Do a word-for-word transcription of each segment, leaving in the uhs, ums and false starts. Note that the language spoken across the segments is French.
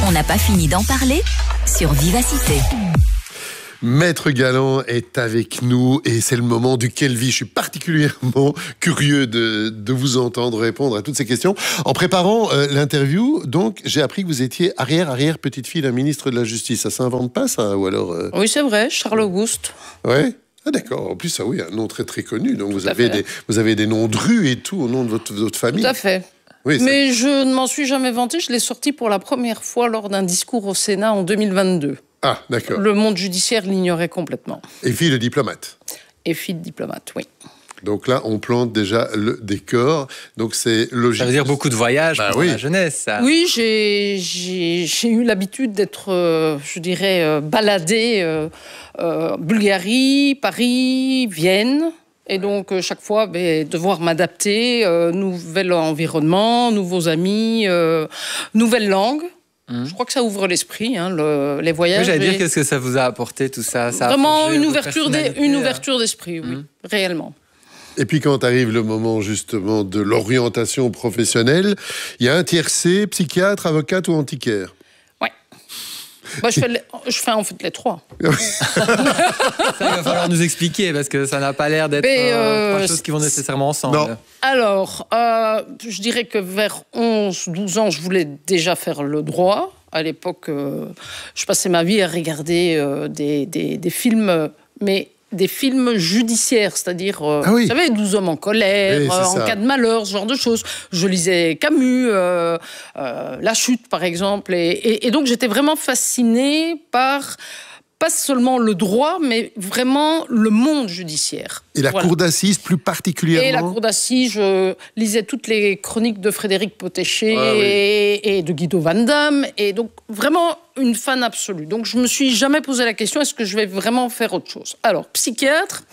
On n'a pas fini d'en parler sur Vivacité. Maître Galland est avec nous et c'est le moment du Kelvie. Je suis particulièrement curieux de, de vous entendre répondre à toutes ces questions. En préparant euh, l'interview, donc, j'ai appris que vous étiez arrière-arrière petite-fille d'un ministre de la Justice. Ça s'invente pas, ça? Ou alors euh... Oui, c'est vrai, Charles Auguste. Ouais. Ah d'accord. En plus, ça, oui, un nom très très connu. Donc, vous avez, des, vous avez des noms de rues et tout au nom de votre, votre famille. Tout à fait. Oui, mais ça... je ne m'en suis jamais vanté. Je l'ai sorti pour la première fois lors d'un discours au Sénat en deux mille vingt-deux. Ah, d'accord. Le monde judiciaire l'ignorait complètement. Et fille de diplomate. Et fille de diplomate, oui. Donc là, on plante déjà le décor. Donc c'est logique. Ça veut dire beaucoup de voyages bah, pour oui. la jeunesse, ça. Oui, j'ai, j'ai, j'ai eu l'habitude d'être, euh, je dirais, euh, baladée euh, euh, Bulgarie, Paris, Vienne. Et donc, euh, chaque fois, ben, devoir m'adapter. Euh, nouvel environnement, nouveaux amis, euh, nouvelle langue. Mmh. Je crois que ça ouvre l'esprit, hein, le, les voyages. Oui, j'allais et... dire, qu'est-ce que ça vous a apporté, tout ça, ça Vraiment une ouverture, des, une ouverture d'esprit, oui, mmh. réellement. Et puis quand arrive le moment justement de l'orientation professionnelle, il y a un tiercé, psychiatre, avocate ou antiquaire. Oui. Bah, je, fais les, je fais en fait les trois. Ça, il va falloir nous expliquer, parce que ça n'a pas l'air d'être euh, euh, trois choses qui vont nécessairement ensemble. Non. Alors, euh, je dirais que vers onze douze ans, je voulais déjà faire le droit. À l'époque, euh, je passais ma vie à regarder euh, des, des, des films, mais des films judiciaires, c'est-à-dire, euh, ah oui. vous savez, douze hommes en colère, oui, euh, en ça. cas de malheur, ce genre de choses. Je lisais Camus, euh, euh, La Chute, par exemple. Et, et, et donc, j'étais vraiment fascinée par... pas seulement le droit, mais vraiment le monde judiciaire. Et la voilà. cour d'assises, plus particulièrement. Et la cour d'assises, je lisais toutes les chroniques de Frédéric Pottéché ah, oui. et, et de Guido Van Damme. Et donc, vraiment une fan absolue. Donc, je ne me suis jamais posé la question, est-ce que je vais vraiment faire autre chose? Alors, psychiatre,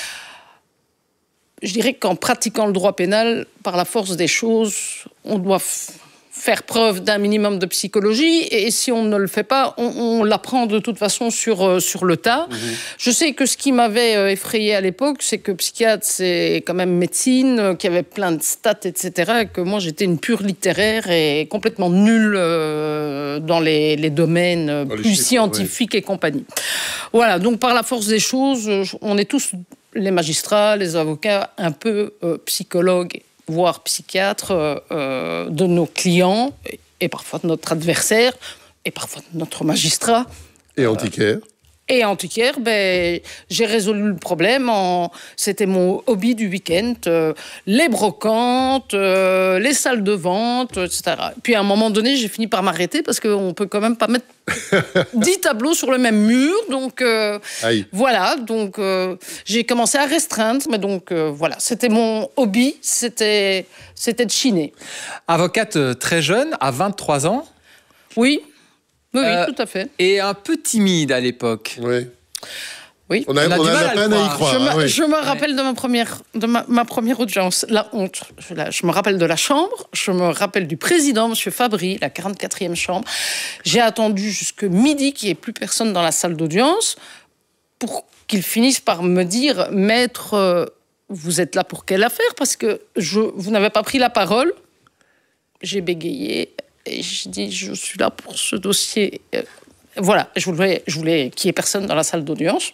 je dirais qu'en pratiquant le droit pénal, par la force des choses, on doit... F- faire preuve d'un minimum de psychologie, et si on ne le fait pas, on, on l'apprend de toute façon sur, euh, sur le tas. Mmh. Je sais que ce qui m'avait euh, effrayé à l'époque, c'est que psychiatre, c'est quand même médecine, euh, qu'il y avait plein de stats, et cetera, et que moi, j'étais une pure littéraire et complètement nulle euh, dans les, les domaines euh, plus chiffres, scientifiques ouais. et compagnie. Voilà, donc par la force des choses, on est tous, les magistrats, les avocats, un peu euh, psychologues, voire psychiatre euh, de nos clients, et, et parfois de notre adversaire, et parfois de notre magistrat. Et antiquaire. Euh, et antiquaire, ben, j'ai résolu le problème. En... C'était mon hobby du week-end. Euh, les brocantes, euh, les salles de vente, et cetera. Puis à un moment donné, j'ai fini par m'arrêter parce qu'on ne peut quand même pas mettre dix tableaux sur le même mur. Donc euh, voilà, donc euh, j'ai commencé à restreindre. Mais donc euh, voilà, c'était mon hobby, c'était, c'était de chiner. Avocate très jeune, à vingt-trois ans. Oui. Oui, euh, oui, tout à fait. Et un peu timide à l'époque. Oui. Oui. On a, on a, on a la peine à y croire. Je me, ah, oui. je me rappelle ouais. de, ma première, de ma, ma première audience, la honte. Je, la, je me rappelle de la chambre, je me rappelle du président, M. Fabry, la quarante-quatrième chambre. J'ai attendu jusqu'à midi qu'il n'y ait plus personne dans la salle d'audience pour qu'il finisse par me dire « Maître, euh, vous êtes là pour quelle affaire ? Parce que je, vous n'avez pas pris la parole. » J'ai bégayé. Et je dis, je suis là pour ce dossier. Euh, voilà, je voulais, je voulais qu'il n'y ait personne dans la salle d'audience.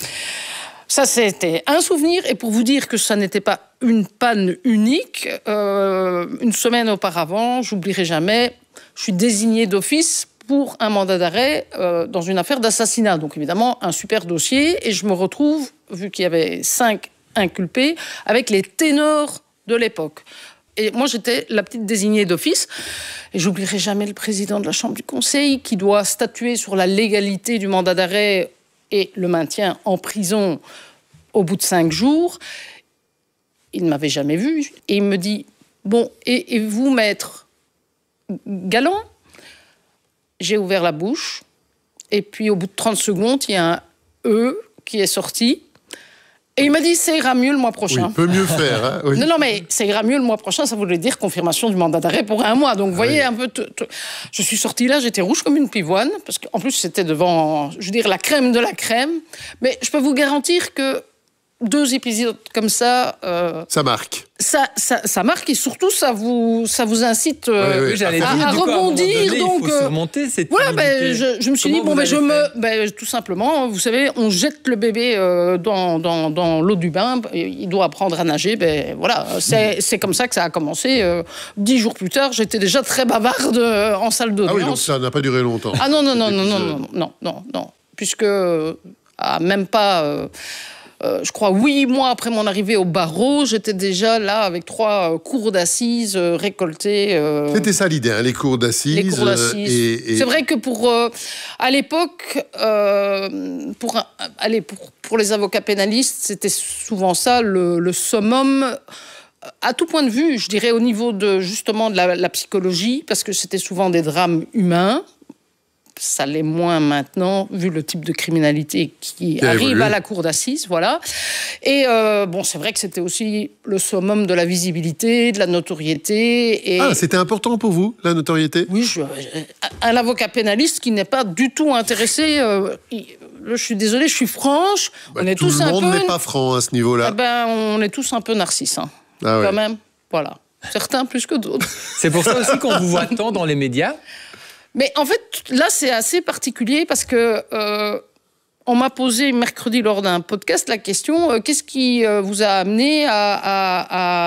Ça, c'était un souvenir. Et pour vous dire que ça n'était pas une panne unique, euh, une semaine auparavant, j'oublierai jamais, je suis désignée d'office pour un mandat d'arrêt euh, dans une affaire d'assassinat. Donc évidemment, un super dossier. Et je me retrouve, vu qu'il y avait cinq inculpés, avec les ténors de l'époque. Et moi, j'étais la petite désignée d'office. Et j'oublierai jamais le président de la Chambre du Conseil qui doit statuer sur la légalité du mandat d'arrêt et le maintien en prison au bout de cinq jours. Il ne m'avait jamais vu. Et il me dit, bon, et, et vous, maître Galland? J'ai ouvert la bouche. Et puis, au bout de trente secondes, il y a un « E » qui est sorti. Et il m'a dit, ça ira mieux le mois prochain. Oui, peut mieux faire. Hein, oui. Non, non, mais ça ira mieux le mois prochain, ça voulait dire confirmation du mandat d'arrêt pour un mois. Donc, vous voyez, oui. un peu... T- t- je suis sortie là, j'étais rouge comme une pivoine, parce qu'en plus, c'était devant, je veux dire, la crème de la crème. Mais je peux vous garantir que deux épisodes comme ça... Euh, ça marque. Ça, ça, ça marque et surtout, ça vous, ça vous incite euh, oui, oui, à, dire, à, à rebondir. Donné, donc, il faut surmonter cette voilà, ben, je, je me suis Comment dit, bon, ben, je fait me, ben, tout simplement, vous savez, on jette le bébé euh, dans, dans, dans l'eau du bain, il doit apprendre à nager, ben, voilà, c'est, c'est comme ça que ça a commencé. Euh, dix jours plus tard, j'étais déjà très bavarde euh, en salle d'audience. Ah oui, donc ça n'a pas duré longtemps. Ah non, non, non, non, non, non, non, non, non, puisque, euh, ah, même pas... Euh, Euh, je crois, huit mois après mon arrivée au barreau, j'étais déjà là avec trois euh, cours d'assises euh, récoltés. Euh, C'était ça l'idée, hein, les cours d'assises. Les cours d'assises. Euh, et, et... C'est vrai que pour, euh, à l'époque, euh, pour, allez, pour, pour les avocats pénalistes, c'était souvent ça le, le summum. À tout point de vue, je dirais au niveau de justement de la, la psychologie, parce que c'était souvent des drames humains. Ça l'est moins maintenant, vu le type de criminalité qui, qui arrive évolué. À la cour d'assises, voilà. Et euh, bon, c'est vrai que c'était aussi le summum de la visibilité, de la notoriété. Et... Ah, c'était important pour vous, la notoriété ? Oui, je, un avocat pénaliste qui n'est pas du tout intéressé... Euh, il, je suis désolée, je suis franche. Bah, on est tout tous le un monde peu... n'est pas franc à ce niveau-là. Eh ben, on est tous un peu narcisses, hein, ah ouais. quand même. Voilà. Certains plus que d'autres. C'est pour ça aussi qu'on vous voit tant dans les médias. Mais en fait, là, c'est assez particulier parce que euh, on m'a posé mercredi lors d'un podcast la question euh, qu'est-ce qui euh, vous a amené à, à, à,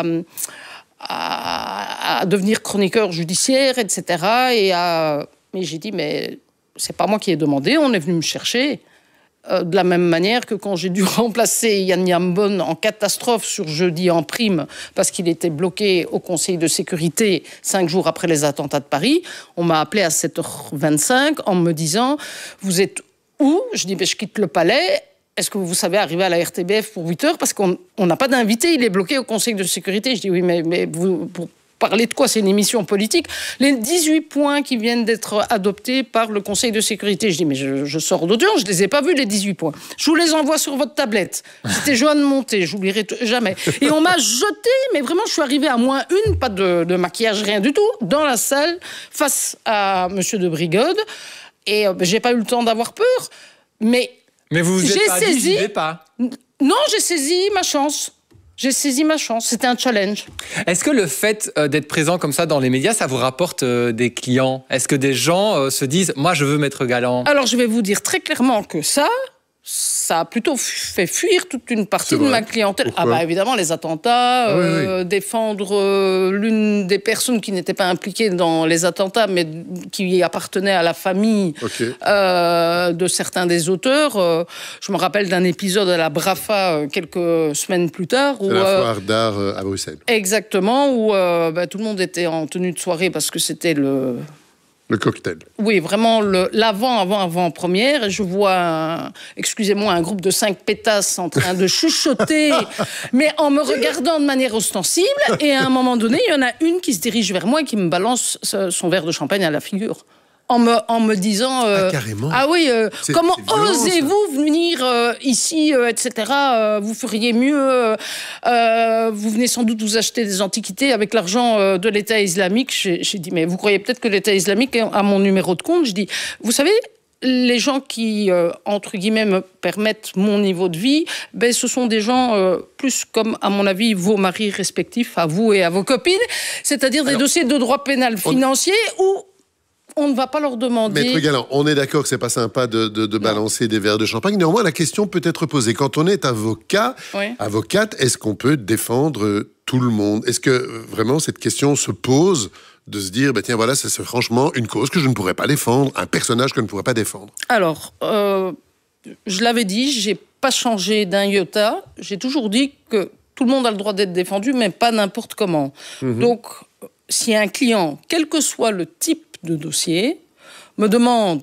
à, à devenir chroniqueur judiciaire, et cetera. Et à... Mais j'ai dit mais c'est pas moi qui ai demandé, on est venu me chercher. Euh, de la même manière que quand j'ai dû remplacer Yann Yambon en catastrophe sur Jeudi en prime parce qu'il était bloqué au Conseil de sécurité cinq jours après les attentats de Paris, on m'a appelé à sept heures vingt-cinq en me disant « Vous êtes où ?» Je dis ben, « Je quitte le palais. Est-ce que vous savez arriver à la R T B F pour huit heures parce qu'on n'a pas d'invité, il est bloqué au Conseil de sécurité. » Je dis « Oui, mais, mais vous... Pour parler de quoi? C'est une émission politique. Les dix-huit points qui viennent d'être adoptés par le Conseil de sécurité. Je dis, mais je, je sors d'audience, je ne les ai pas vus, les dix-huit points. Je vous les envoie sur votre tablette. C'était Joanne Monté, j'oublierai t- jamais. Et on m'a jeté, mais vraiment, je suis arrivée à moins une, pas de, de maquillage, rien du tout, dans la salle, face à Monsieur de Brigode. Et euh, j'ai pas eu le temps d'avoir peur. Mais, mais vous vous êtes j'ai pas saisi... dit, pas. Non, j'ai saisi ma chance. J'ai saisi ma chance, c'était un challenge. Est-ce que le fait euh, d'être présent comme ça dans les médias, ça vous rapporte euh, des clients? Est-ce que des gens euh, se disent « moi je veux Maître Galland » ? Alors je vais vous dire très clairement que ça, ça a plutôt fait fuir toute une partie de ma clientèle. Pourquoi ? Ah bah évidemment les attentats, ah, euh, oui, oui. défendre euh, l'une des personnes qui n'était pas impliquée dans les attentats, mais qui appartenait à la famille okay. euh, de certains des auteurs. Euh, je me rappelle d'un épisode à la Brafa euh, quelques semaines plus tard. C'est où, la euh, foire d'art euh, à Bruxelles. Exactement, où euh, bah, tout le monde était en tenue de soirée parce que c'était le... Le cocktail. Oui, vraiment le, l'avant, avant, avant première. Et je vois, un, excusez-moi, un groupe de cinq pétasses en train de chuchoter, mais en me regardant de manière ostensible. Et à un moment donné, il y en a une qui se dirige vers moi et qui me balance son verre de champagne à la figure. En me, en me disant... Euh, ah, carrément. Ah oui, euh, c'est, comment c'est violent, osez-vous ça. venir euh, ici, euh, et cetera. Euh, vous feriez mieux. Euh, euh, vous venez sans doute vous acheter des antiquités avec l'argent euh, de l'État islamique. J'ai, j'ai dit, mais vous croyez peut-être que l'État islamique a mon numéro de compte? Je dis, vous savez... Les gens qui, euh, entre guillemets, me permettent mon niveau de vie, ben, ce sont des gens euh, plus comme, à mon avis, vos maris respectifs, à vous et à vos copines, c'est-à-dire des Alors, dossiers de droit pénal financier on... où on ne va pas leur demander... Maître Galland, on est d'accord que c'est pas sympa de, de, de balancer des verres de champagne. Néanmoins, la question peut être posée. Quand on est avocat, oui. avocate, est-ce qu'on peut défendre tout le monde? Est-ce que vraiment cette question se pose de se dire, bah tiens, voilà, c'est, c'est franchement une cause que je ne pourrais pas défendre, un personnage que je ne pourrais pas défendre? Alors, euh, je l'avais dit, j'ai pas changé d'un iota. J'ai toujours dit que tout le monde a le droit d'être défendu, mais pas n'importe comment. Mmh. Donc, si un client, quel que soit le type de dossier, me demande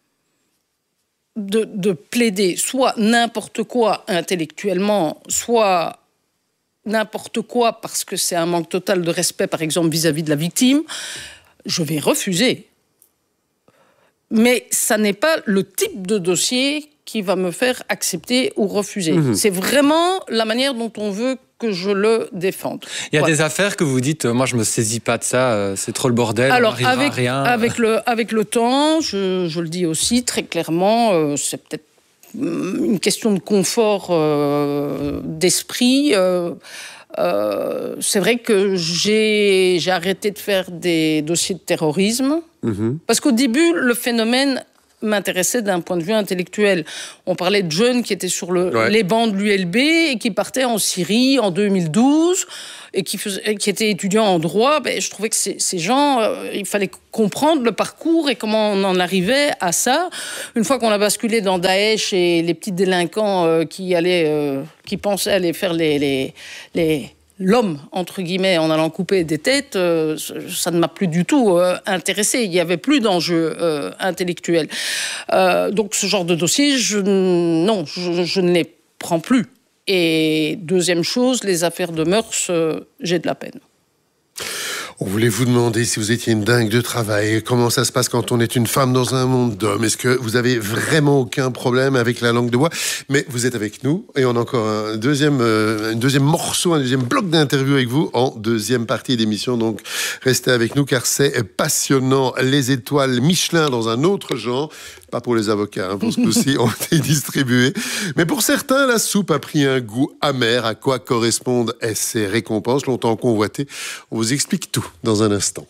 de, de plaider soit n'importe quoi intellectuellement, soit n'importe quoi parce que c'est un manque total de respect, par exemple, vis-à-vis de la victime, je vais refuser. Mais ça n'est pas le type de dossier qui va me faire accepter ou refuser. Mmh. C'est vraiment la manière dont on veut que je le défende. Il y a voilà. des affaires que vous dites, euh, moi je me saisis pas de ça, euh, c'est trop le bordel, Alors, on n'arrivera avec, à rien. Avec le, avec le temps, je, je le dis aussi très clairement, euh, c'est peut-être une question de confort euh, d'esprit. Euh, euh, c'est vrai que j'ai, j'ai arrêté de faire des dossiers de terrorisme. Mmh. Parce qu'au début, le phénomène m'intéressait d'un point de vue intellectuel. On parlait de jeunes qui étaient sur le, ouais. les bancs de l'U L B et qui partaient en Syrie en deux mille douze et qui, faisaient, qui étaient étudiants en droit. Ben, je trouvais que ces, ces gens, euh, il fallait comprendre le parcours et comment on en arrivait à ça. Une fois qu'on a basculé dans Daesh et les petits délinquants euh, qui, allaient, euh, qui pensaient aller faire les... les, les l'homme, entre guillemets, en allant couper des têtes, euh, ça ne m'a plus du tout euh, intéressé. Il n'y avait plus d'enjeux euh, intellectuels. Euh, donc ce genre de dossier, je, non, je, je ne les prends plus. Et deuxième chose, les affaires de mœurs, euh, j'ai de la peine. On voulait vous demander si vous étiez une dingue de travail, comment ça se passe quand on est une femme dans un monde d'hommes. Est-ce que vous avez vraiment aucun problème avec la langue de bois? Mais vous êtes avec nous et on a encore un deuxième, euh, un deuxième morceau, un deuxième bloc d'interview avec vous en deuxième partie d'émission. Donc restez avec nous car c'est passionnant. Les étoiles Michelin dans un autre genre. Pas pour les avocats, hein, pour ce coup-ci, ont été distribués. Mais pour certains, la soupe a pris un goût amer. À quoi correspondent ces récompenses longtemps convoitées? On vous explique tout dans un instant.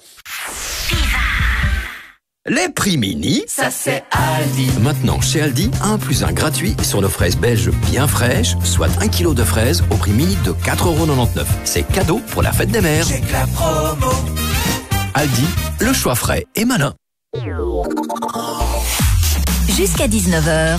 Les prix mini, ça c'est Aldi. Maintenant, chez Aldi, un plus un gratuit sur nos fraises belges bien fraîches, soit un kilo de fraises au prix mini de quatre euros quatre-vingt-dix-neuf. C'est cadeau pour la fête des mères. J'ai que la promo. Aldi, le choix frais et malin. Jusqu'à dix-neuf heures,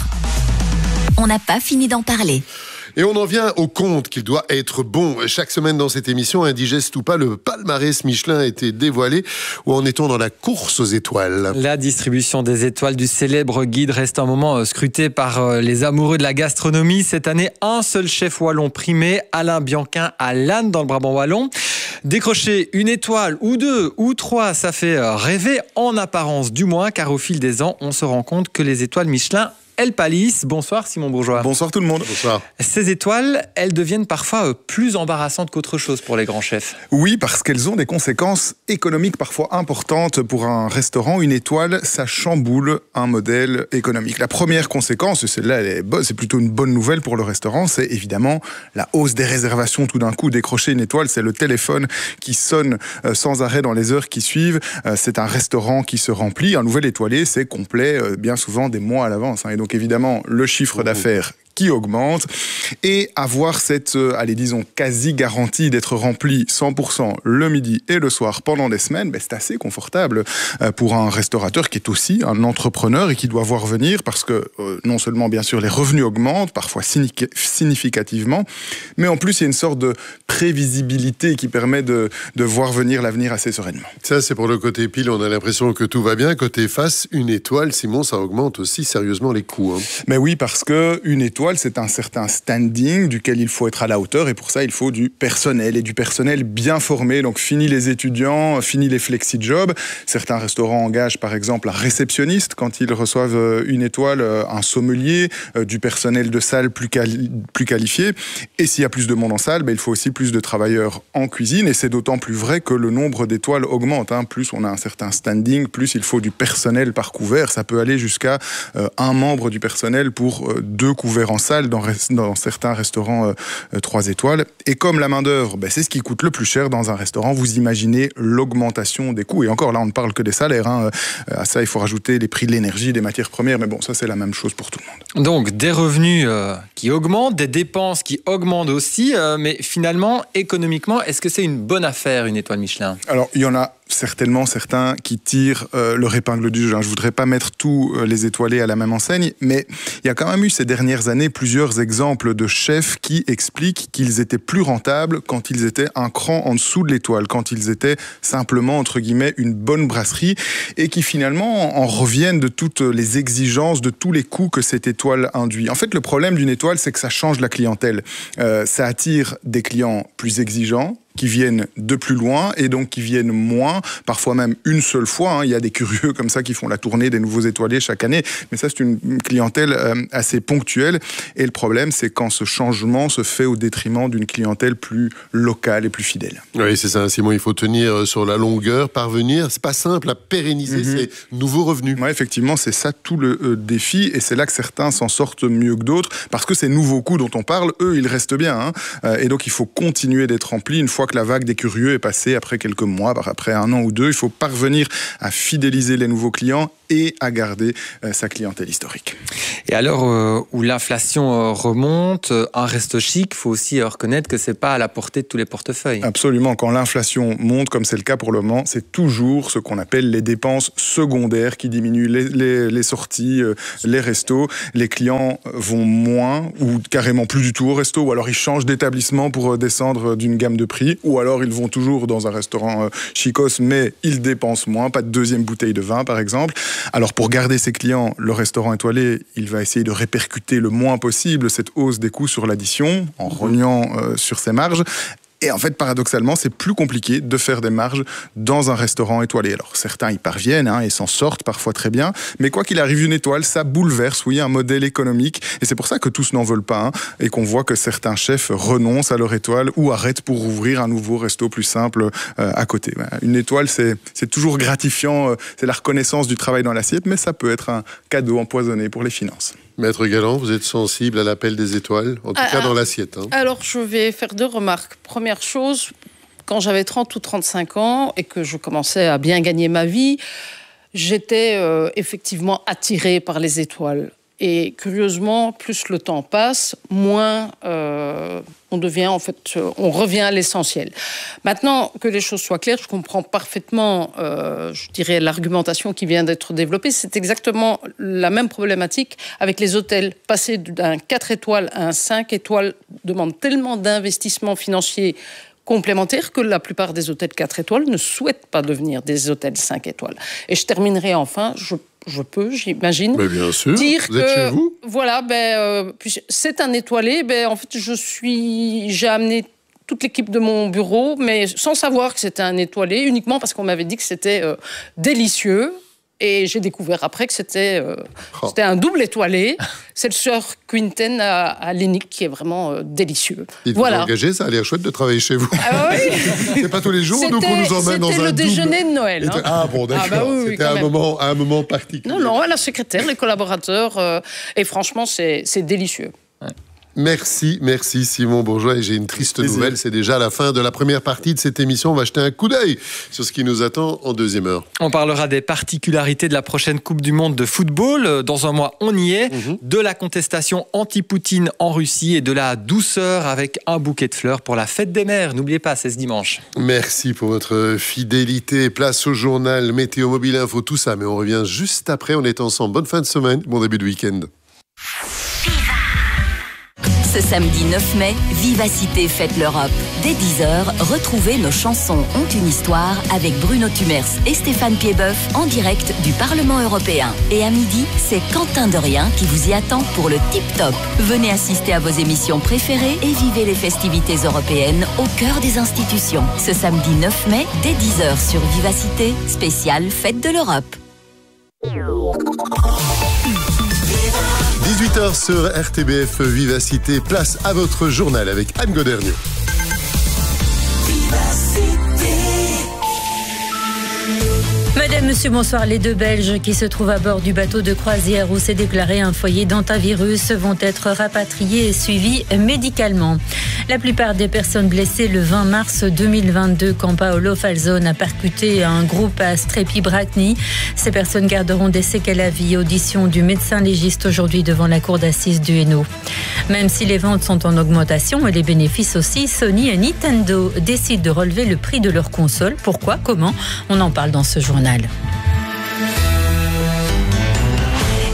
on n'a pas fini d'en parler. Et on en vient au compte qu'il doit être bon. Chaque semaine dans cette émission, indigeste ou pas, le palmarès Michelin a été dévoilé. Où en est-on dans la course aux étoiles? La distribution des étoiles du célèbre guide reste un moment scruté par les amoureux de la gastronomie. Cette année, un seul chef wallon primé, Alain Bianquin à Lannes dans le Brabant wallon. Décrocher une étoile ou deux ou trois, ça fait rêver en apparence du moins, car au fil des ans, on se rend compte que les étoiles Michelin, elles pâlissent. Bonsoir Simon Bourgeois. Bonsoir tout le monde. Bonsoir. Ces étoiles, elles deviennent parfois plus embarrassantes qu'autre chose pour les grands chefs. Oui, parce qu'elles ont des conséquences économiques parfois importantes pour un restaurant. Une étoile, ça chamboule un modèle économique. La première conséquence, celle-là, elle est bonne, c'est plutôt une bonne nouvelle pour le restaurant, c'est évidemment la hausse des réservations. Tout d'un coup, décrocher une étoile, c'est le téléphone qui sonne sans arrêt dans les heures qui suivent. C'est un restaurant qui se remplit. Un nouvel étoilé, c'est complet bien souvent des mois à l'avance. Et donc évidemment, le chiffre d'affaires qui augmente et avoir cette, euh, allez disons, quasi-garantie d'être rempli cent pour cent le midi et le soir pendant des semaines, ben, c'est assez confortable euh, pour un restaurateur qui est aussi un entrepreneur et qui doit voir venir parce que euh, non seulement, bien sûr, les revenus augmentent, parfois significativement, mais en plus, il y a une sorte de prévisibilité qui permet de, de voir venir l'avenir assez sereinement. Ça, c'est pour le côté pile, on a l'impression que tout va bien. Côté face, une étoile, Simon, ça augmente aussi sérieusement les coûts. Hein. Mais oui, parce qu'une étoile, c'est un certain standing duquel il faut être à la hauteur et pour ça, il faut du personnel et du personnel bien formé. Donc, fini les étudiants, fini les flexi-jobs. Certains restaurants engagent, par exemple, un réceptionniste quand ils reçoivent une étoile, un sommelier, du personnel de salle plus, quali- plus qualifié. Et s'il y a plus de monde en salle, ben, il faut aussi plus de travailleurs en cuisine et c'est d'autant plus vrai que le nombre d'étoiles augmente. Hein. Plus on a un certain standing, plus il faut du personnel par couvert. Ça peut aller jusqu'à euh, un membre du personnel pour euh, deux couverts en salle dans, dans certains restaurants euh, trois étoiles. Et comme la main-d'œuvre, ben, c'est ce qui coûte le plus cher dans un restaurant, vous imaginez l'augmentation des coûts. Et encore là, on ne parle que des salaires. Hein. À ça, il faut rajouter les prix de l'énergie, des matières premières. Mais bon, ça, c'est la même chose pour tout le monde. Donc, des revenus euh, qui augmentent, des dépenses qui augmentent aussi. Euh, mais finalement, économiquement, est-ce que c'est une bonne affaire, une étoile Michelin? Alors, il y en a certainement certains qui tirent euh, leur épingle du jeu. Je ne voudrais pas mettre tous euh, les étoilés à la même enseigne, mais il y a quand même eu ces dernières années plusieurs exemples de chefs qui expliquent qu'ils étaient plus rentables quand ils étaient un cran en dessous de l'étoile, quand ils étaient simplement, entre guillemets, une bonne brasserie, et qui finalement en reviennent de toutes les exigences, de tous les coûts que cette étoile induit. En fait, le problème d'une étoile, c'est que ça change la clientèle. Euh, ça attire des clients plus exigeants, qui viennent de plus loin et donc qui viennent moins, parfois même une seule fois. Hein. Il y a des curieux comme ça qui font la tournée des nouveaux étoilés chaque année, mais ça c'est une clientèle euh, assez ponctuelle. Et le problème, c'est quand ce changement se fait au détriment d'une clientèle plus locale et plus fidèle. Oui, c'est ça, Simon. Il faut tenir sur la longueur, parvenir. C'est pas simple à pérenniser mm-hmm. ces nouveaux revenus. Oui, effectivement, c'est ça tout le euh, défi, et c'est là que certains s'en sortent mieux que d'autres, parce que ces nouveaux coûts dont on parle, eux, ils restent bien. Hein. Euh, et donc, il faut continuer d'être rempli une fois que la vague des curieux est passée après quelques mois, après un an ou deux. Il faut parvenir à fidéliser les nouveaux clients et à garder euh, sa clientèle historique. Et à l'heure euh, où l'inflation euh, remonte, euh, un resto chic, il faut aussi euh, reconnaître que c'est pas à la portée de tous les portefeuilles. Absolument. Quand l'inflation monte, comme c'est le cas pour le moment, c'est toujours ce qu'on appelle les dépenses secondaires qui diminuent, les, les, les sorties, euh, les restos. Les clients vont moins ou carrément plus du tout au resto, ou alors ils changent d'établissement pour descendre d'une gamme de prix, ou alors ils vont toujours dans un restaurant euh, chicos, mais ils dépensent moins, pas de deuxième bouteille de vin par exemple. Alors pour garder ses clients, le restaurant étoilé, il va essayer de répercuter le moins possible cette hausse des coûts sur l'addition, en rognant euh, sur ses marges. Et en fait, paradoxalement, c'est plus compliqué de faire des marges dans un restaurant étoilé. Alors, certains y parviennent hein, et s'en sortent parfois très bien. Mais quoi qu'il arrive, une étoile, ça bouleverse, oui, un modèle économique. Et c'est pour ça que tous n'en veulent pas. Hein, et qu'on voit que certains chefs renoncent à leur étoile ou arrêtent pour ouvrir un nouveau resto plus simple euh, à côté. Une étoile, c'est, c'est toujours gratifiant. Euh, c'est la reconnaissance du travail dans l'assiette, mais ça peut être un cadeau empoisonné pour les finances. Maître Galland, vous êtes sensible à l'appel des étoiles, en tout ah, cas dans l'assiette. Hein. Alors, je vais faire deux remarques. Première chose, quand j'avais trente ou trente-cinq ans et que je commençais à bien gagner ma vie, j'étais euh, effectivement attirée par les étoiles. Et curieusement, plus le temps passe, moins euh, on devient, en fait, on revient à l'essentiel. Maintenant, que les choses soient claires, je comprends parfaitement, euh, je dirais, l'argumentation qui vient d'être développée. C'est exactement la même problématique avec les hôtels. Passer d'un quatre étoiles à un cinq étoiles demande tellement d'investissements financiers complémentaires que la plupart des hôtels quatre étoiles ne souhaitent pas devenir des hôtels cinq étoiles. Et je terminerai enfin, je Je peux, j'imagine, mais bien sûr. dire vous que êtes chez vous. Voilà, ben, euh, puis c'est un étoilé. Ben, en fait, je suis, j'ai amené toute l'équipe de mon bureau, mais sans savoir que c'était un étoilé, uniquement parce qu'on m'avait dit que c'était euh, délicieux. Et j'ai découvert après que c'était, euh, oh. c'était un double étoilé. C'est le Sir Quinten à, à Lénique qui est vraiment euh, délicieux. Et voilà. vous engagez, ça a l'air chouette de travailler chez vous. Ah oui. C'est pas tous les jours donc on nous emmène dans un double. C'était le déjeuner de Noël. Hein. Ah bon, d'accord. Ah bah oui, c'était un moment, un moment particulier. Non, non, la secrétaire, les collaborateurs. Euh, et franchement, c'est, c'est délicieux. Ouais. Merci, merci Simon Bourgeois. Et j'ai une triste nouvelle, c'est déjà la fin de la première partie de cette émission. On va jeter un coup d'œil sur ce qui nous attend en deuxième heure. On parlera des particularités de la prochaine Coupe du Monde de football. Dans un mois, on y est. Mmh. De la contestation anti-Poutine en Russie et de la douceur avec un bouquet de fleurs pour la fête des mères. N'oubliez pas, c'est ce dimanche. Merci pour votre fidélité. Place au journal, météo, mobile, info, tout ça. Mais on revient juste après. On est ensemble. Bonne fin de semaine, bon début de week-end. Ce samedi neuf mai, Vivacité fête l'Europe. Dès dix heures, retrouvez Nos chansons ont une histoire avec Bruno Tumers et Stéphane Piedboeuf en direct du Parlement européen. Et à midi, c'est Quentin Dorien qui vous y attend pour le tip-top. Venez assister à vos émissions préférées et vivez les festivités européennes au cœur des institutions. Ce samedi neuf mai, dès dix heures sur Vivacité, spéciale Fête de l'Europe. dix-huit heures sur R T B F Vivacité, place à votre journal avec Anne Godernieux. Madame, monsieur, bonsoir. Les deux Belges qui se trouvent à bord du bateau de croisière où s'est déclaré un foyer d'hantavirus vont être rapatriés et suivis médicalement. La plupart des personnes blessées le vingt mars deux mille vingt-deux quand Paolo Falzone a percuté un groupe à Strepi-Bracni. Ces personnes garderont des séquelles à vie. Audition du médecin légiste aujourd'hui devant la cour d'assises du Hainaut. Même si les ventes sont en augmentation et les bénéfices aussi, Sony et Nintendo décident de relever le prix de leurs consoles. Pourquoi ? Comment ? On en parle dans ce journal.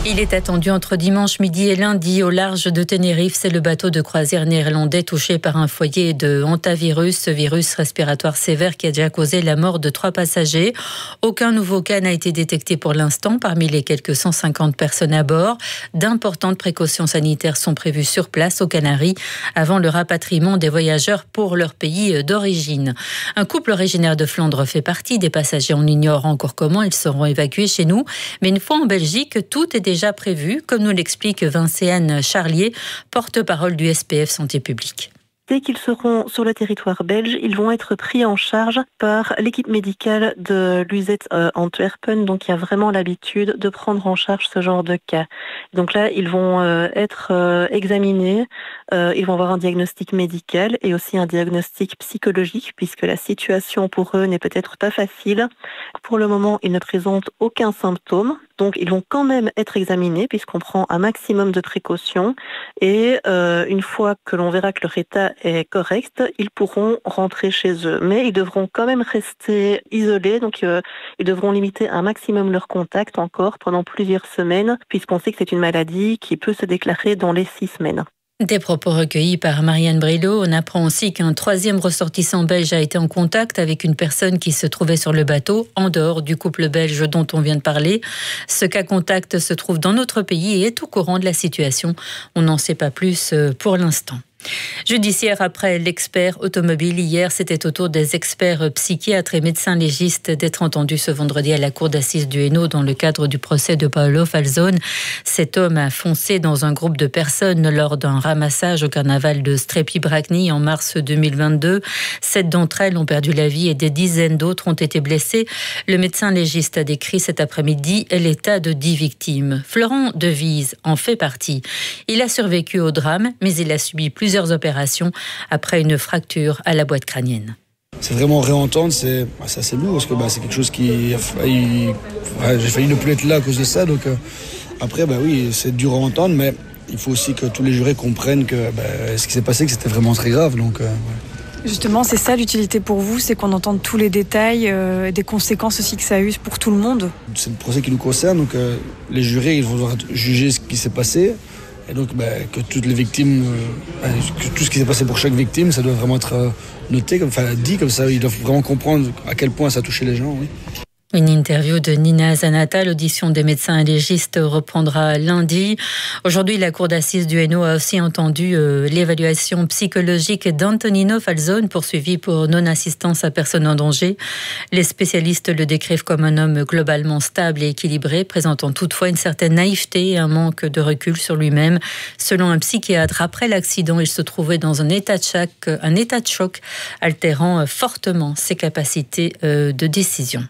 Il est attendu entre dimanche midi et lundi au large de Tenerife. C'est le bateau de croisière néerlandais touché par un foyer de hantavirus, ce virus respiratoire sévère qui a déjà causé la mort de trois passagers. Aucun nouveau cas n'a été détecté pour l'instant parmi les quelques cent cinquante personnes à bord. D'importantes précautions sanitaires sont prévues sur place aux Canaries avant le rapatriement des voyageurs pour leur pays d'origine. Un couple originaire de Flandre fait partie des passagers. On ignore encore comment ils seront évacués chez nous. Mais une fois en Belgique, tout est déjà prévu, comme nous l'explique Vincéane Charlier, porte-parole du S P F Santé publique. Dès qu'ils seront sur le territoire belge, ils vont être pris en charge par l'équipe médicale de l'U Z Antwerpen, donc il y a vraiment l'habitude de prendre en charge ce genre de cas. Donc là, ils vont euh, être euh, examinés, euh, ils vont avoir un diagnostic médical et aussi un diagnostic psychologique, puisque la situation pour eux n'est peut-être pas facile. Pour le moment, ils ne présentent aucun symptôme, donc ils vont quand même être examinés, puisqu'on prend un maximum de précautions, et euh, une fois que l'on verra que leur état est correct, ils pourront rentrer chez eux. Mais ils devront quand même rester isolés, donc euh, ils devront limiter un maximum leurs contacts encore pendant plusieurs semaines, puisqu'on sait que c'est une maladie qui peut se déclarer dans les six semaines. Des propos recueillis par Marianne Brilot. On apprend aussi qu'un troisième ressortissant belge a été en contact avec une personne qui se trouvait sur le bateau, en dehors du couple belge dont on vient de parler. Ce cas contact se trouve dans notre pays et est au courant de la situation. On n'en sait pas plus pour l'instant. Judiciaire après l'expert automobile. Hier, c'était au tour des experts psychiatres et médecins légistes d'être entendus ce vendredi à la cour d'assises du Hainaut dans le cadre du procès de Paolo Falzone. Cet homme a foncé dans un groupe de personnes lors d'un ramassage au carnaval de Strepy-Bracny en mars deux mille vingt-deux. Sept d'entre elles ont perdu la vie et des dizaines d'autres ont été blessées. Le médecin légiste a décrit cet après-midi l'état de dix victimes. Florent Devise en fait partie. Il a survécu au drame, mais il a subi plusieurs plusieurs opérations après une fracture à la boîte crânienne. C'est vraiment réentendre, c'est, c'est assez lourd parce que bah, c'est quelque chose qui a failli, ouais, j'ai failli ne plus être là à cause de ça. Donc euh, après, bah oui, c'est dur à entendre, mais il faut aussi que tous les jurés comprennent que bah, ce qui s'est passé, que c'était vraiment très grave. Donc, euh, ouais. Justement, c'est ça l'utilité pour vous, c'est qu'on entende tous les détails, euh, des conséquences aussi que ça a eu pour tout le monde. C'est le procès qui nous concerne, donc euh, les jurés ils vont devoir juger ce qui s'est passé. Et donc, bah, que toutes les victimes, euh, que tout ce qui s'est passé pour chaque victime, ça doit vraiment être euh, noté, comme, enfin dit comme ça. Ils doivent vraiment comprendre à quel point ça a touché les gens. Oui. Une interview de Nina Zanata, l'audition des médecins légistes reprendra lundi. Aujourd'hui, la cour d'assises du Hainaut a aussi entendu euh, l'évaluation psychologique d'Antonino Falzone, poursuivi pour non-assistance à personne en danger. Les spécialistes le décrivent comme un homme globalement stable et équilibré, présentant toutefois une certaine naïveté et un manque de recul sur lui-même. Selon un psychiatre, après l'accident, il se trouvait dans un état de choc, un état de choc altérant fortement ses capacités euh, de décision.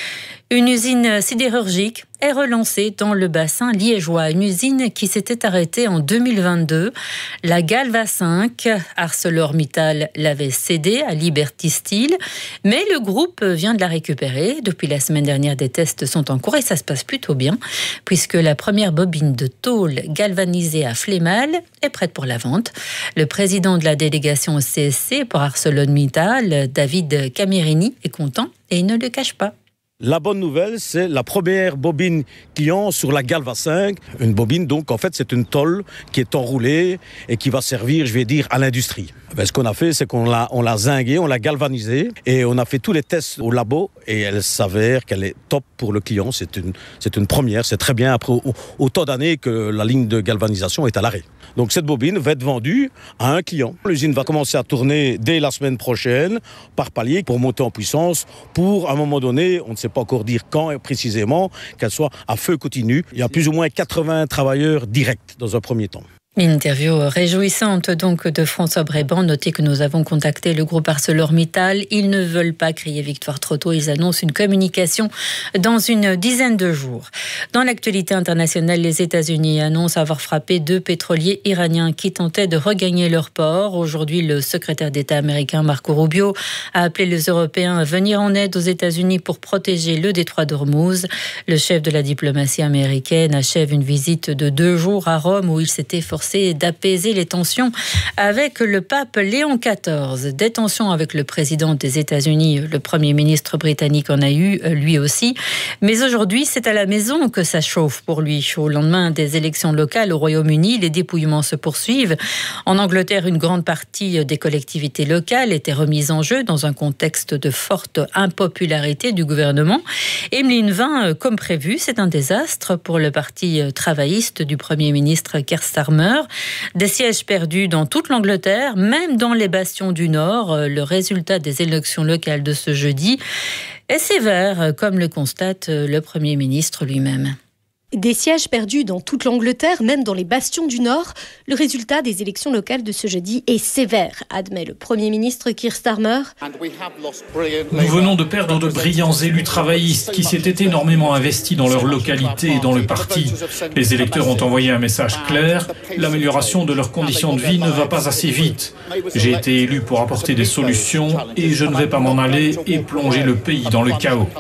Une usine sidérurgique est relancée dans le bassin liégeois. Une usine qui s'était arrêtée en deux mille vingt-deux. La Galva cinq, ArcelorMittal l'avait cédée à Liberty Steel, mais le groupe vient de la récupérer. Depuis la semaine dernière, des tests sont en cours et ça se passe plutôt bien, puisque la première bobine de tôle galvanisée à Flémal est prête pour la vente. Le président de la délégation au C S C pour ArcelorMittal, David Camerini, est content et il ne le cache pas. La bonne nouvelle, c'est la première bobine client sur la Galva cinq. Une bobine, donc, en fait, c'est une tôle qui est enroulée et qui va servir, je vais dire, à l'industrie. Ben, ce qu'on a fait, c'est qu'on l'a, on l'a zinguée, on l'a galvanisée et on a fait tous les tests au labo et elle s'avère qu'elle est top pour le client. C'est une, c'est une première, c'est très bien après autant d'années que la ligne de galvanisation est à l'arrêt. Donc cette bobine va être vendue à un client. L'usine va commencer à tourner dès la semaine prochaine par palier pour monter en puissance pour, à un moment donné, on ne sait pas encore dire quand précisément, qu'elle soit à feu continu. Il y a plus ou moins quatre-vingts travailleurs directs dans un premier temps. Une interview réjouissante donc de François Bréban. Notez que nous avons contacté le groupe ArcelorMittal. Ils ne veulent pas crier victoire trop tôt. Ils annoncent une communication dans une dizaine de jours. Dans l'actualité internationale, les États-Unis annoncent avoir frappé deux pétroliers iraniens qui tentaient de regagner leur port. Aujourd'hui, le secrétaire d'État américain Marco Rubio a appelé les Européens à venir en aide aux États-Unis pour protéger le détroit d'Ormuz. Le chef de la diplomatie américaine achève une visite de deux jours à Rome où il s'était forcé s'efforcer d'apaiser les tensions avec le pape Léon quatorze. Des tensions avec le président des États-Unis, le Premier ministre britannique en a eu lui aussi. Mais aujourd'hui, c'est à la maison que ça chauffe pour lui. Au lendemain des élections locales au Royaume-Uni, les dépouillements se poursuivent. En Angleterre, une grande partie des collectivités locales était remise en jeu dans un contexte de forte impopularité du gouvernement. Emeline vint comme prévu. C'est un désastre pour le parti travailliste du Premier ministre Keir Starmer. Des sièges perdus dans toute l'Angleterre, même dans les bastions du Nord. Le résultat des élections locales de ce jeudi est sévère, comme le constate le Premier ministre lui-même. Des sièges perdus dans toute l'Angleterre, même dans les bastions du Nord. Le résultat des élections locales de ce jeudi est sévère, admet le Premier ministre Keir Starmer. Nous venons de perdre de brillants élus travaillistes qui s'étaient énormément investis dans leur localité et dans le parti. Les électeurs ont envoyé un message clair. L'amélioration de leurs conditions de vie ne va pas assez vite. J'ai été élu pour apporter des solutions et je ne vais pas m'en aller et plonger le pays dans le chaos.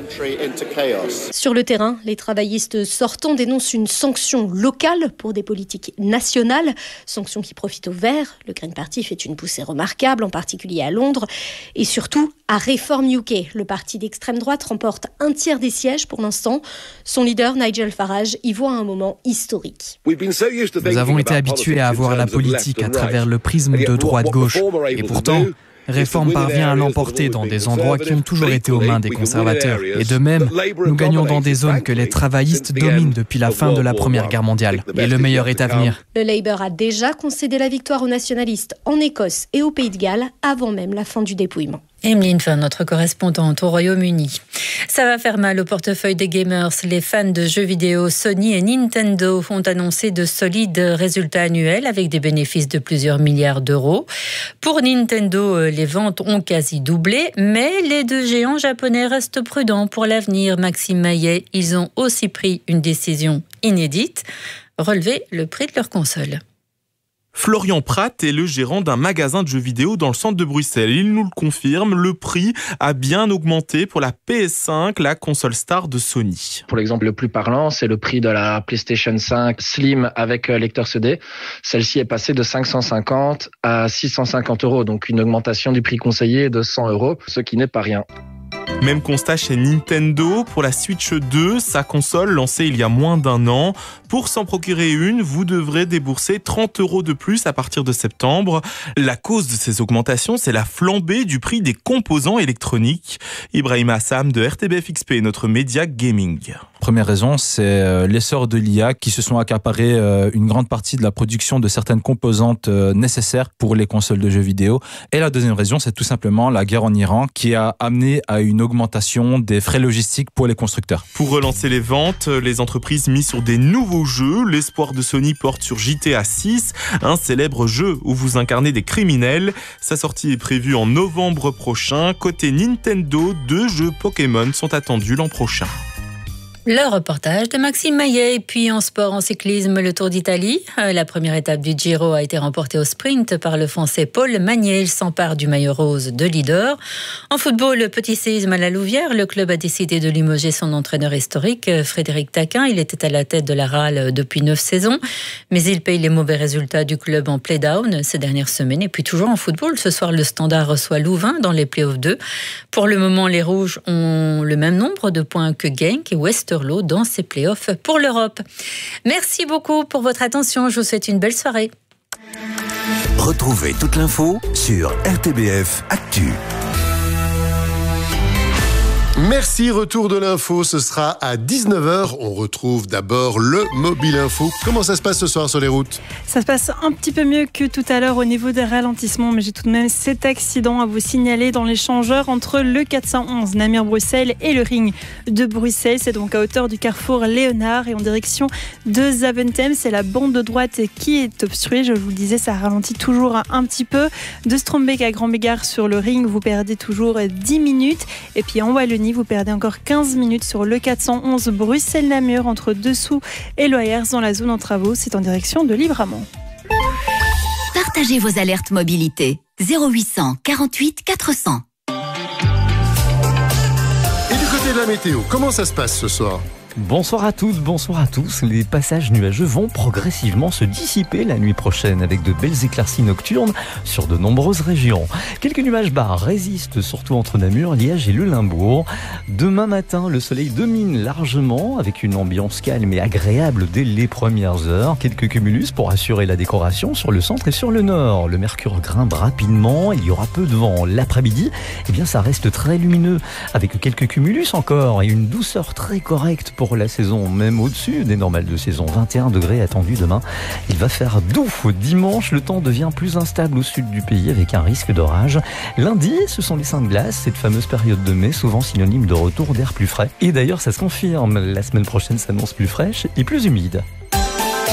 Sur le terrain, les travaillistes sortants dénonce une sanction locale pour des politiques nationales, sanction qui profite aux Verts. Le Green Party fait une poussée remarquable, en particulier à Londres, et surtout à Reform U K. Le parti d'extrême droite remporte un tiers des sièges pour l'instant. Son leader, Nigel Farage, y voit un moment historique. Nous avons été habitués à voir la politique à travers le prisme de droite-gauche, et pourtant, Réforme parvient à l'emporter dans des endroits qui ont toujours été aux mains des conservateurs. Et de même, nous gagnons dans des zones que les travaillistes dominent depuis la fin de la Première Guerre mondiale. Et le meilleur est à venir. Le Labour a déjà concédé la victoire aux nationalistes en Écosse et au Pays de Galles avant même la fin du dépouillement. Emeline Fin, notre correspondante au Royaume-Uni. Ça va faire mal au portefeuille des gamers. Les fans de jeux vidéo Sony et Nintendo ont annoncé de solides résultats annuels avec des bénéfices de plusieurs milliards d'euros. Pour Nintendo, les ventes ont quasi doublé, mais les deux géants japonais restent prudents pour l'avenir. Maxime Maillet, ils ont aussi pris une décision inédite, relever le prix de leur console. Florian Pratt est le gérant d'un magasin de jeux vidéo dans le centre de Bruxelles. Il nous le confirme, le prix a bien augmenté pour la P S cinq, la console star de Sony. Pour l'exemple le plus parlant, c'est le prix de la PlayStation cinq Slim avec lecteur C D. Celle-ci est passée de cinq cent cinquante à six cent cinquante euros, donc une augmentation du prix conseillé de cent euros, ce qui n'est pas rien. Même constat chez Nintendo pour la Switch deux, sa console lancée il y a moins d'un an. Pour s'en procurer une, vous devrez débourser trente euros de plus à partir de septembre. La cause de ces augmentations, c'est la flambée du prix des composants électroniques. Ibrahim Assam de R T B F X P, notre média gaming. Première raison, c'est l'essor de l'I A qui se sont accaparés une grande partie de la production de certaines composantes nécessaires pour les consoles de jeux vidéo. Et la deuxième raison, c'est tout simplement la guerre en Iran qui a amené à une augmentation des frais logistiques pour les constructeurs. Pour relancer les ventes, les entreprises misent sur des nouveaux jeux. L'espoir de Sony porte sur G T A six, un célèbre jeu où vous incarnez des criminels. Sa sortie est prévue en novembre prochain. Côté Nintendo, deux jeux Pokémon sont attendus l'an prochain. Le reportage de Maxime Maillet. Et puis en sport, en cyclisme, le Tour d'Italie. La première étape du Giro a été remportée au sprint par le Français Paul Magnier. Il s'empare du maillot rose de leader. En football, le petit séisme à la Louvière. Le club a décidé de limoger son entraîneur historique, Frédéric Taquin. Il était à la tête de la R A L depuis neuf saisons. Mais il paye les mauvais résultats du club en play-down ces dernières semaines. Et puis toujours en football, ce soir, le Standard reçoit Louvain dans les play-offs deux. Pour le moment, les Rouges ont le même nombre de points que Genk et Westerlo dans ses play-offs pour l'Europe. Merci beaucoup pour votre attention. Je vous souhaite une belle soirée. Retrouvez toute l'info sur R T B F Actu. Merci, retour de l'info, ce sera à dix-neuf heures. On retrouve d'abord le Mobile Info. Comment ça se passe ce soir sur les routes ? Ça se passe un petit peu mieux que tout à l'heure au niveau des ralentissements, mais j'ai tout de même sept accidents à vous signaler dans l'échangeur entre le quatre cent onze Namur-Bruxelles et le ring de Bruxelles. C'est donc à hauteur du carrefour Léonard et en direction de Zaventem. C'est la bande de droite qui est obstruée. Je vous le disais, ça ralentit toujours un petit peu. De Strombeek à Grand-Mégare sur le ring, vous perdez toujours dix minutes. Et puis en Wallonie, vous perdez encore quinze minutes sur le quatre cent onze Bruxelles-Namur entre Dessous et Loyers dans la zone en travaux. C'est en direction de Livramont. Partagez vos alertes mobilité. zéro huit cent quarante-huit quatre cents. Et du côté de la météo, comment ça se passe ce soir ? Bonsoir à toutes, bonsoir à tous. Les passages nuageux vont progressivement se dissiper la nuit prochaine avec de belles éclaircies nocturnes sur de nombreuses régions. Quelques nuages bas résistent surtout entre Namur, Liège et le Limbourg. Demain matin, le soleil domine largement avec une ambiance calme et agréable dès les premières heures. Quelques cumulus pour assurer la décoration sur le centre et sur le nord. Le mercure grimpe rapidement, il y aura peu de vent. L'après-midi, eh bien, ça reste très lumineux avec quelques cumulus encore et une douceur très correcte pour la saison, même au-dessus des normales de saison. vingt et un degrés attendus demain. Il va faire doux. Dimanche, le temps devient plus instable au sud du pays avec un risque d'orage. Lundi, ce sont les seins de glace, cette fameuse période de mai, souvent synonyme de retour d'air plus frais. Et d'ailleurs, ça se confirme. La semaine prochaine s'annonce plus fraîche et plus humide.